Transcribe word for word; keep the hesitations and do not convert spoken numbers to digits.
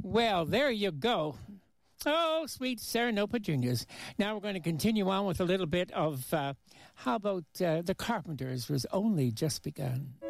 Well, there you go. Oh, sweet Sereno Petunias. Now we're going to continue on with a little bit of, uh, how about uh, The Carpenters Was Only Just Begun.